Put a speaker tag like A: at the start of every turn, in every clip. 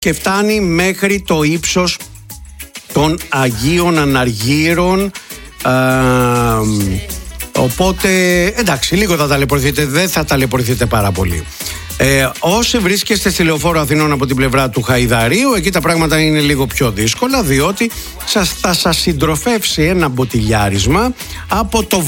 A: και φτάνει μέχρι το ύψος των Αγίων Αναργύρων. Οπότε εντάξει, λίγο θα ταλαιπωρηθείτε, δεν θα ταλαιπωρηθείτε πάρα πολύ. Όσοι βρίσκεστε στη Λεωφόρο Αθηνών από την πλευρά του Χαϊδαρίου, εκεί τα πράγματα είναι λίγο πιο δύσκολα, διότι θα σας συντροφεύσει ένα μποτιλιάρισμα από το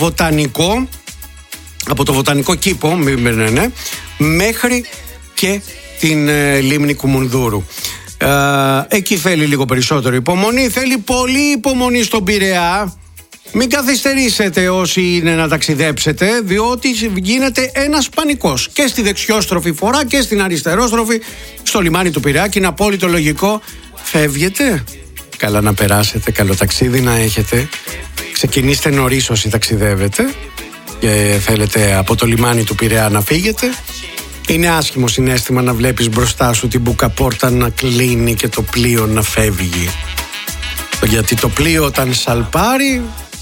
A: βοτανικό κήπο μέχρι και την λίμνη Κουμουνδούρου. Εκεί θέλει λίγο περισσότερο υπομονή, θέλει πολύ υπομονή στον Πειραιά. Μην καθυστερήσετε όσοι είναι να ταξιδέψετε, διότι γίνεται ένας πανικός και στη δεξιόστροφη φορά και στην αριστερόστροφη στο λιμάνι του Πειραιά, και είναι απόλυτο λογικό. Φεύγετε, καλά να περάσετε, καλό ταξίδι να έχετε. Ξεκινήστε νωρίς όσοι ταξιδεύετε και θέλετε από το λιμάνι του Πειραιά να φύγετε. Είναι άσχημο συναίσθημα να βλέπεις μπροστά σου την μπουκαπόρτα να κλείνει και το πλοίο να φεύγει. Γιατί το πλοίο όταν σαλπάρει,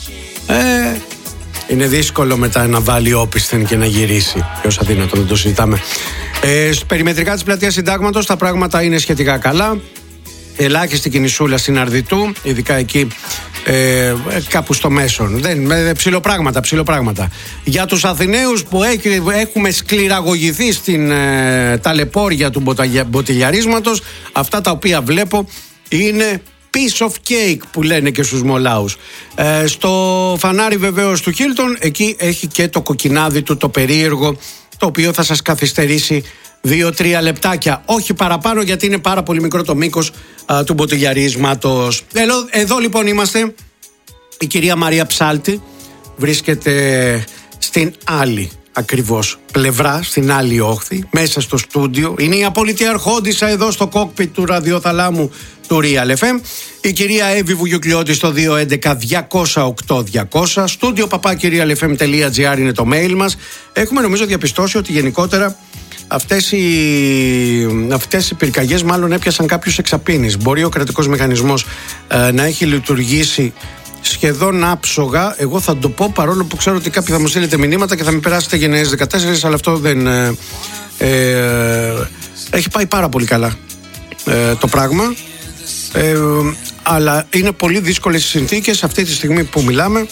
A: είναι δύσκολο μετά να βάλει όπισθεν και να γυρίσει. Ποιος αδύνατο, δεν το συζητάμε. Περιμετρικά της πλατείας Συντάγματος τα πράγματα είναι σχετικά καλά. Ελάχιστη κινησούλα στην Αρδιτού, ειδικά εκεί κάπου στο μέσον. Ψιλοπράγματα. Για τους Αθηναίους που έχουμε σκληραγωγηθεί στην ταλαιπώρια του μποτιλιαρίσματος, αυτά τα οποία βλέπω είναι piece of cake που λένε και στους μολάους. Στο φανάρι βεβαίως του Χίλτον, εκεί έχει και το κοκκινάδι του, το περίεργο, το οποίο θα σας καθυστερήσει 2-3 λεπτάκια, όχι παραπάνω, γιατί είναι πάρα πολύ μικρό το μήκος του μποτιλιαρίσματος. Εδώ λοιπόν είμαστε. Η κυρία Μαρία Ψάλτη βρίσκεται στην άλλη ακριβώς πλευρά, στην άλλη όχθη, μέσα στο στούντιο. Είναι η απόλυτη αρχόντισσα εδώ στο κόκπιτ του ραδιοθαλάμου του Real FM. Η κυρία Εύη Βουγιουκλιώτη στο 211-208-200. Στούντιο @realfm.gr είναι το mail μας. Έχουμε νομίζω διαπιστώσει ότι γενικότερα αυτές οι πυρκαγιές μάλλον έπιασαν κάποιους εξαπίνης. Μπορεί ο κρατικός μηχανισμός να έχει λειτουργήσει σχεδόν άψογα. Εγώ θα το πω, παρόλο που ξέρω ότι κάποιοι θα μου στείλετε μηνύματα και θα με περάσετε γενναίες 14, αλλά αυτό δεν έχει πάει πάρα πολύ καλά το πράγμα, αλλά είναι πολύ δύσκολες οι συνθήκες αυτή τη στιγμή που μιλάμε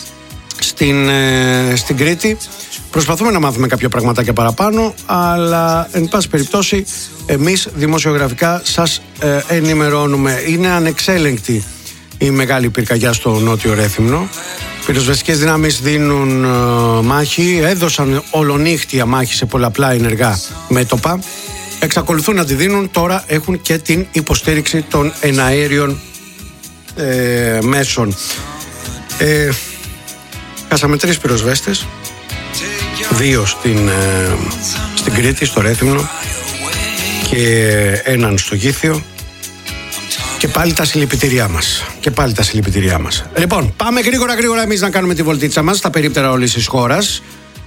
A: στην Κρήτη. Προσπαθούμε να μάθουμε κάποια πραγματάκια παραπάνω, αλλά εν πάση περιπτώσει εμείς δημοσιογραφικά σας ενημερώνουμε. Είναι ανεξέλεγκτη η μεγάλη πυρκαγιά στο νότιο Ρέθυμνο. Πυροσβεστικές δυνάμεις δίνουν μάχη, έδωσαν ολονύχτια μάχη σε πολλαπλά ενεργά μέτωπα. Εξακολουθούν να τη δίνουν, τώρα έχουν και την υποστήριξη των εναέριων μέσων. Χάσαμε 3 πυροσβέστες, 2 στην Κρήτη, στο Ρέθυμνο, και έναν στο Γήθιο. Και πάλι τα συλληπιτήριά μας. Λοιπόν, πάμε γρήγορα εμείς να κάνουμε τη βολτίτσα μας στα περίπτερα όλης της χώρας,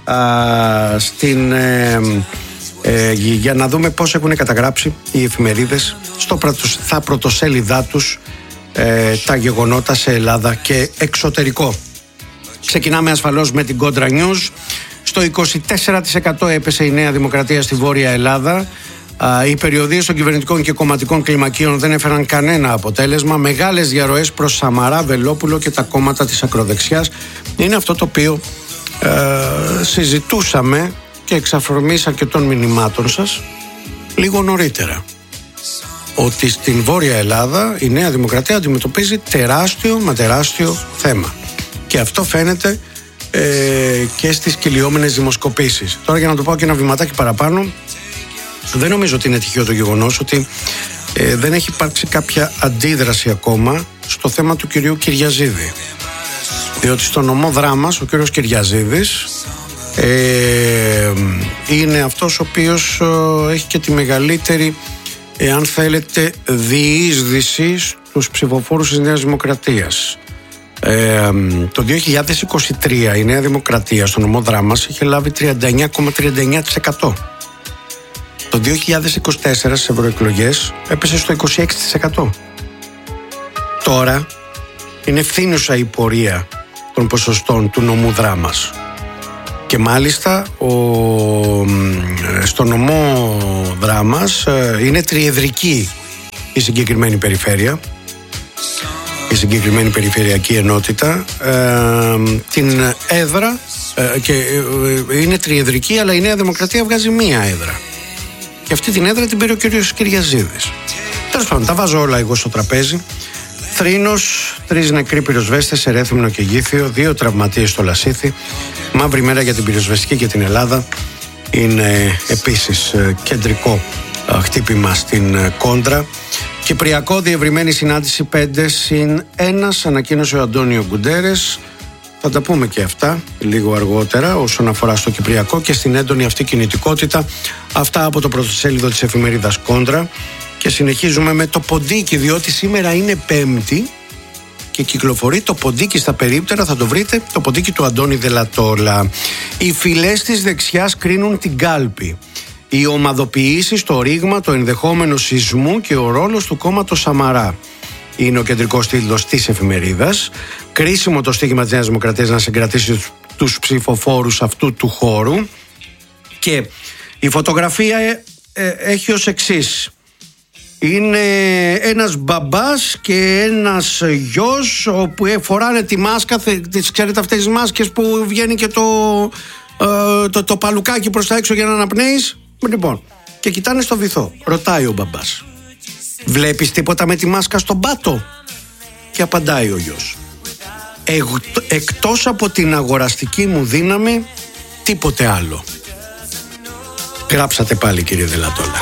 A: για να δούμε πώς έχουν καταγράψει οι εφημερίδες στα πρωτοσέλιδά τους τα γεγονότα σε Ελλάδα και εξωτερικό. Ξεκινάμε ασφαλώς με την Contra News. Στο 24% έπεσε η Νέα Δημοκρατία στη Βόρεια Ελλάδα. Οι περιοδίες των κυβερνητικών και κομματικών κλιμακίων δεν έφεραν κανένα αποτέλεσμα. Μεγάλες διαρροές προς Σαμαρά, Βελόπουλο και τα κόμματα της ακροδεξιάς. Είναι αυτό το οποίο συζητούσαμε και εξαφορμής και των μηνυμάτων σας λίγο νωρίτερα. Ότι στην Βόρεια Ελλάδα η Νέα Δημοκρατία αντιμετωπίζει τεράστιο θέμα. Και αυτό φαίνεται και στις κυλιόμενες δημοσκοπήσεις. Τώρα, για να το πάω και ένα βηματάκι παραπάνω, δεν νομίζω ότι είναι τυχαίο το γεγονός ότι δεν έχει υπάρξει κάποια αντίδραση ακόμα στο θέμα του κυρίου Κυριαζίδη. Διότι στο νομό Δράμας ο κύριος Κυριαζίδης είναι αυτός ο οποίος έχει και τη μεγαλύτερη, αν θέλετε, διείσδυση στους ψηφοφόρους της Νέας Δημοκρατίας. Το 2023 η Νέα Δημοκρατία στο νομό Δράμας είχε λάβει 39,39%. Το 2024 στις ευρωεκλογές έπεσε στο 26%. Τώρα είναι ευθύνουσα η πορεία των ποσοστών του νομού Δράμας. Και μάλιστα στο νομό Δράμας είναι τριεδρική η συγκεκριμένη περιφέρεια, η συγκεκριμένη περιφερειακή ενότητα, την έδρα και είναι τριεδρική, αλλά η Νέα Δημοκρατία βγάζει μία έδρα και αυτή την έδρα την πήρε ο κύριος Κυριαζίδης. Τέλος πάντων, τα βάζω όλα εγώ στο τραπέζι. Θρήνος, 3 νεκροί πυροσβέστες σε Ρέθυμνο και Γήθιο, 2 τραυματίες στο Λασίθι. Μαύρη μέρα για την πυροσβεστική και την Ελλάδα. Είναι επίσης κεντρικό χτύπημα στην Κόντρα. Κυπριακό, διευρυμένη συνάντηση 5+1, ανακοίνωσε ο Αντώνιο Γκουντέρες. Θα τα πούμε και αυτά λίγο αργότερα όσον αφορά στο Κυπριακό και στην έντονη αυτή κινητικότητα. Αυτά από το πρωτοσέλιδο της εφημερίδας Κόντρα. Και συνεχίζουμε με το ποντίκι, διότι σήμερα είναι Πέμπτη και κυκλοφορεί το ποντίκι στα περίπτερα, θα το βρείτε, το ποντίκι του Αντώνη Δελατόλα. Οι φυλές της δεξιάς κρίνουν την κάλπη. Οι ομαδοποιήσεις, το ρήγμα, το ενδεχόμενο σεισμού και ο ρόλος του κόμματος Σαμαρά. Είναι ο κεντρικός τίτλος της εφημερίδας. Κρίσιμο το στίχημα της Νέας Δημοκρατίας να συγκρατήσει τους ψηφοφόρους αυτού του χώρου. Και η φωτογραφία έχει ως εξής. Είναι ένας μπαμπάς και ένας γιος που φοράνε τη μάσκα, ξέρετε αυτές τις μάσκες που βγαίνει και το παλουκάκι προς τα έξω για να αναπνέεις. Λοιπόν, και κοιτάνε στο βυθό. Ρωτάει ο μπαμπάς, βλέπεις τίποτα με τη μάσκα στον πάτο? Και απαντάει ο γιος, εκτός από την αγοραστική μου δύναμη τίποτε άλλο. Γράψατε πάλι, κύριε Δελατόλα.